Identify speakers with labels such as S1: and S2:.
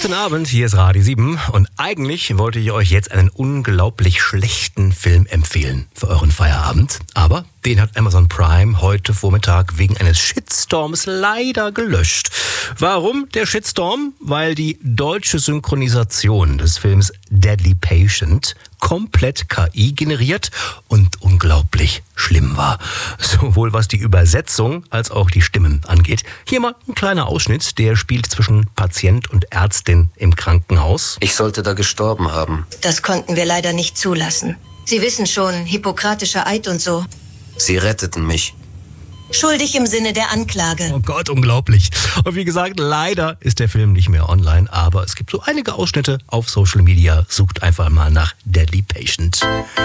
S1: Guten Abend, hier ist Radio 7 und eigentlich wollte ich euch jetzt einen unglaublich schlechten Film empfehlen für euren Feierabend, aber den hat Amazon Prime heute Vormittag wegen eines Shitstorms leider gelöscht. Warum der Shitstorm? Weil die deutsche Synchronisation des Films Deadly Patient komplett KI generiert und unglaublich schlimm war. Sowohl was die Übersetzung als auch die Stimmen angeht. Hier mal ein kleiner Ausschnitt, der spielt zwischen Patient und Ärztin im Krankenhaus.
S2: Ich sollte da gestorben haben.
S3: Das konnten wir leider nicht zulassen. Sie wissen schon, hippokratischer Eid und so.
S2: Sie retteten mich.
S3: Schuldig im Sinne der Anklage.
S1: Oh Gott, unglaublich. Und wie gesagt, leider ist der Film nicht mehr online, aber es gibt so einige Ausschnitte auf Social Media. Sucht einfach mal nach Deadly Patient.